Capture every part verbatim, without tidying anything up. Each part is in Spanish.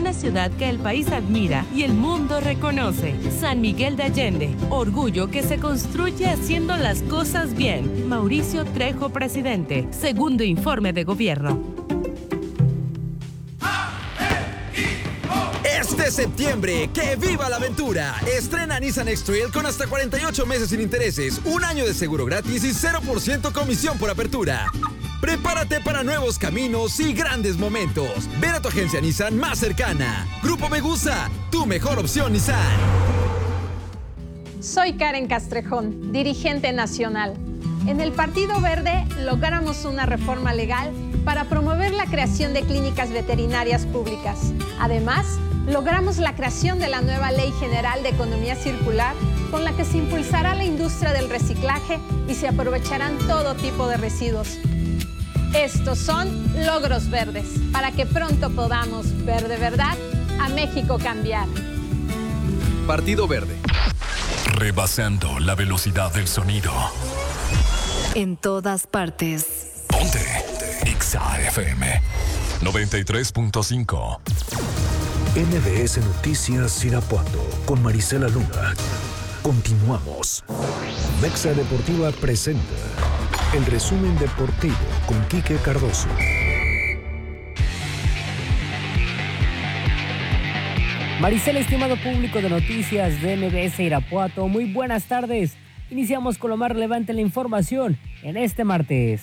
una ciudad que el país admira y el mundo reconoce. San Miguel de Allende, orgullo que se construye haciendo las cosas bien. Mauricio Trejo, presidente. Segundo informe de gobierno. Este septiembre, ¡que viva la aventura! Estrena Nissan X-Trail con hasta cuarenta y ocho meses sin intereses, un año de seguro gratis y cero por ciento comisión por apertura. Prepárate para nuevos caminos y grandes momentos. Ven a tu agencia Nissan más cercana. Grupo Megusa, tu mejor opción Nissan. Soy Karen Castrejón, dirigente nacional. En el Partido Verde logramos una reforma legal para promover la creación de clínicas veterinarias públicas. Además, logramos la creación de la nueva Ley General de Economía Circular, con la que se impulsará la industria del reciclaje y se aprovecharán todo tipo de residuos. Estos son logros verdes, para que pronto podamos ver de verdad a México cambiar. Partido Verde. Rebasando la velocidad del sonido. En todas partes. Ponte Exa F M noventa y tres punto cinco. N B S Noticias Irapuato con Marisela Luna. Continuamos. Mexa Deportiva presenta el resumen deportivo con Quique Cardoso. Marisela, estimado público de noticias de N B S Irapuato, muy buenas tardes. Iniciamos con lo más relevante en la información en este martes.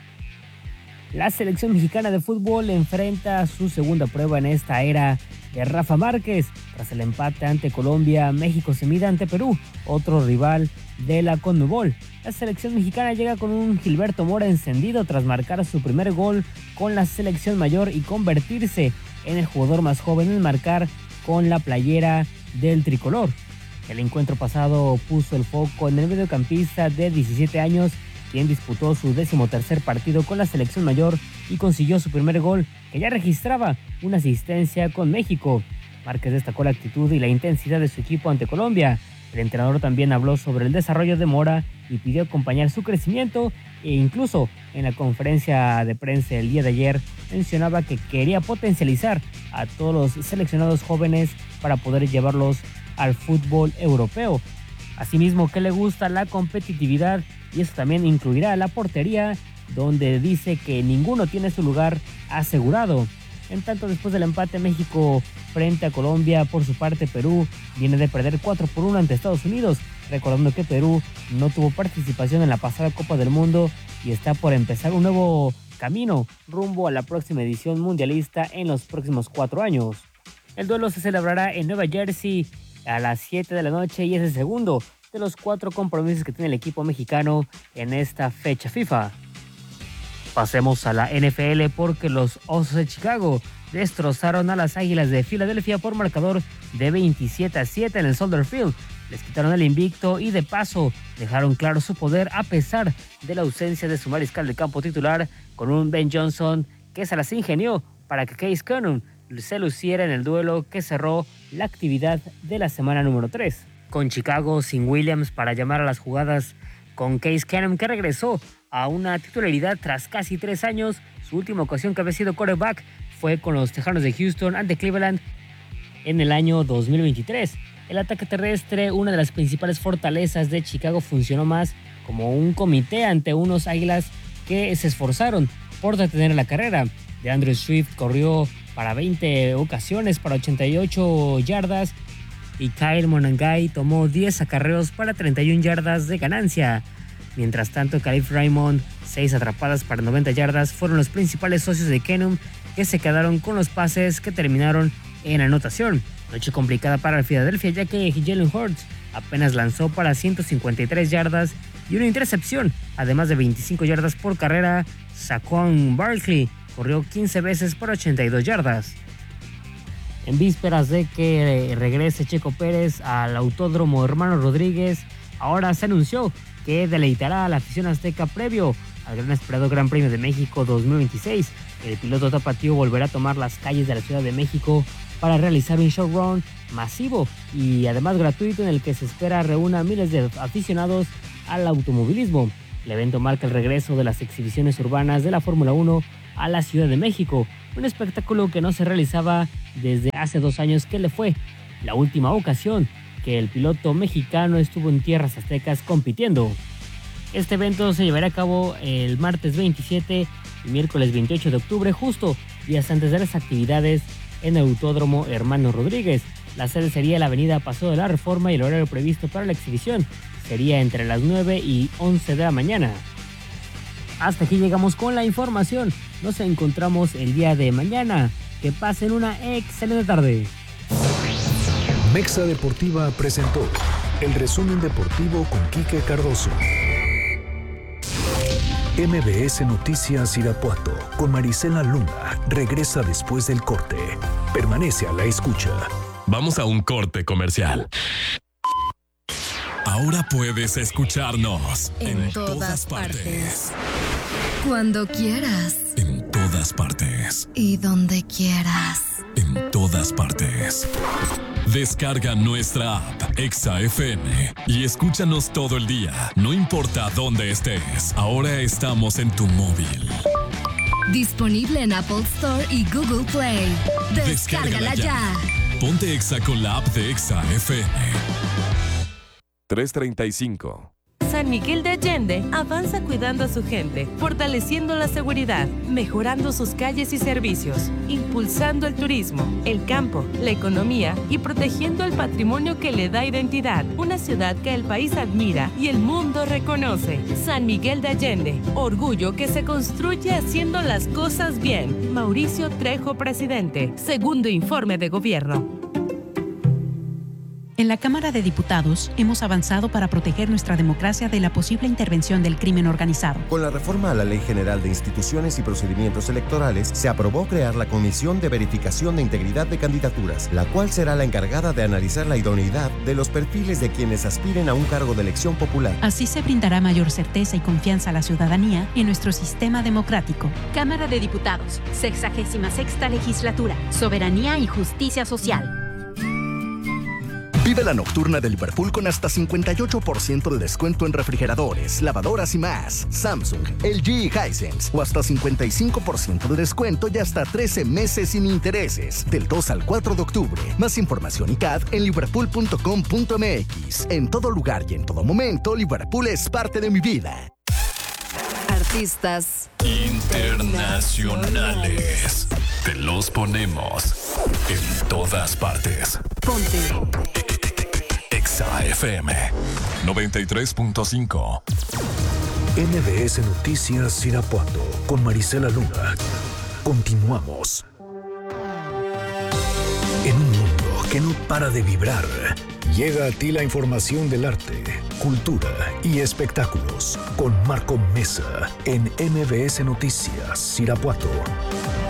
La selección mexicana de fútbol enfrenta su segunda prueba en esta era de Rafa Márquez. Tras el empate ante Colombia, México se mide ante Perú, otro rival de la CONMEBOL. La selección mexicana llega con un Gilberto Mora encendido tras marcar su primer gol con la selección mayor y convertirse en el jugador más joven en marcar con la playera del tricolor. El encuentro pasado puso el foco en el mediocampista de diecisiete años, quien disputó su decimotercer partido con la selección mayor y consiguió su primer gol, que ya registraba una asistencia con México. Márquez destacó la actitud y la intensidad de su equipo ante Colombia. El entrenador también habló sobre el desarrollo de Mora y pidió acompañar su crecimiento, e incluso en la conferencia de prensa el día de ayer mencionaba que quería potencializar a todos los seleccionados jóvenes para poder llevarlos al fútbol europeo. Asimismo, que le gusta la competitividad, y eso también incluirá la portería, donde dice que ninguno tiene su lugar asegurado. En tanto, después del empate México frente a Colombia, por su parte Perú viene de perder cuatro por uno ante Estados Unidos, recordando que Perú no tuvo participación en la pasada Copa del Mundo y está por empezar un nuevo camino rumbo a la próxima edición mundialista en los próximos cuatro años. El duelo se celebrará en Nueva Jersey a las siete de la noche y es el segundo de los cuatro compromisos que tiene el equipo mexicano en esta fecha FIFA. Pasemos a la N F L porque los Osos de Chicago destrozaron a las Águilas de Filadelfia por marcador de veintisiete a siete en el Soldier Field. Les quitaron el invicto y de paso dejaron claro su poder a pesar de la ausencia de su mariscal de campo titular, con un Ben Johnson que se las ingenió para que Case Keenum se luciera en el duelo que cerró la actividad de la semana número tres. Con Chicago sin Williams para llamar a las jugadas, con Case Keenum que regresó a una titularidad tras casi tres años. Su última ocasión que había sido quarterback fue con los Tejanos de Houston ante Cleveland en el año dos mil veintitrés. El ataque terrestre, una de las principales fortalezas de Chicago, funcionó más como un comité ante unos Águilas que se esforzaron por detener la carrera. DeAndre Swift corrió para veinte ocasiones para ochenta y ocho yardas y Kyle Monangai tomó diez acarreos para treinta y una yardas de ganancia. Mientras tanto, Khalif Raymond, seis atrapadas para noventa yardas, fueron los principales socios de Keenum, que se quedaron con los pases que terminaron en anotación. Noche complicada para Filadelfia, ya que Jalen Hurts apenas lanzó para ciento cincuenta y tres yardas y una intercepción, además de veinticinco yardas por carrera. Saquon Barkley corrió quince veces por ochenta y dos yardas. En vísperas de que regrese Checo Pérez al Autódromo Hermano Rodríguez, ahora se anunció que deleitará a la afición azteca previo al gran esperado Gran Premio de México dos mil veintiséis. El piloto tapatío volverá a tomar las calles de la Ciudad de México para realizar un showrun masivo y además gratuito, en el que se espera reúna miles de aficionados al automovilismo. El evento marca el regreso de las exhibiciones urbanas de la Fórmula uno a la Ciudad de México, un espectáculo que no se realizaba desde hace dos años que le fue la última ocasión que el piloto mexicano estuvo en tierras aztecas compitiendo. Este evento se llevará a cabo el martes veintisiete y miércoles veintiocho de octubre, justo días antes de las actividades en el Autódromo Hermano Rodríguez. La sede sería la avenida Paseo de la Reforma y el horario previsto para la exhibición sería entre las nueve y once de la mañana. Hasta aquí llegamos con la información. Nos encontramos el día de mañana. Que pasen una excelente tarde. Mexa Deportiva presentó el resumen deportivo con Quique Cardoso. M B S Noticias Irapuato con Marisela Luna regresa después del corte. Permanece a la escucha. Vamos a un corte comercial. Ahora puedes escucharnos en, en todas, todas partes. partes. Cuando quieras. En todas partes. Y donde quieras. En todas partes. Descarga nuestra app Exa F M y escúchanos todo el día, no importa dónde estés. Ahora estamos en tu móvil. Disponible en Apple Store y Google Play. Descárgala, Descárgala ya. ya. Ponte Exa con la app de Exa F M. tres treinta y cinco. San Miguel de Allende avanza cuidando a su gente, fortaleciendo la seguridad, mejorando sus calles y servicios, impulsando el turismo, el campo, la economía y protegiendo el patrimonio que le da identidad. Una ciudad que el país admira y el mundo reconoce. San Miguel de Allende, orgullo que se construye haciendo las cosas bien. Mauricio Trejo, presidente. Segundo informe de gobierno. En la Cámara de Diputados hemos avanzado para proteger nuestra democracia de la posible intervención del crimen organizado. Con la reforma a la Ley General de Instituciones y Procedimientos Electorales, se aprobó crear la Comisión de Verificación de Integridad de Candidaturas, la cual será la encargada de analizar la idoneidad de los perfiles de quienes aspiren a un cargo de elección popular. Así se brindará mayor certeza y confianza a la ciudadanía en nuestro sistema democrático. Cámara de Diputados, sexagésima sexta legislatura, soberanía y justicia social. Vive la nocturna de Liverpool con hasta cincuenta y ocho por ciento de descuento en refrigeradores, lavadoras y más. Samsung, L G y Hisense. O hasta cincuenta y cinco por ciento de descuento y hasta trece meses sin intereses. Del dos al cuatro de octubre. Más información y C A D en liverpool punto com punto m x. En todo lugar y en todo momento, Liverpool es parte de mi vida. Artistas internacionales. Te los ponemos en todas partes. Ponte Exa F M noventa y tres punto cinco. M B S Noticias Irapuato con Marisela Luna. Continuamos. En un mundo que no para de vibrar, llega a ti la información del arte, cultura y espectáculos con Marco Mesa en M B S Noticias Irapuato.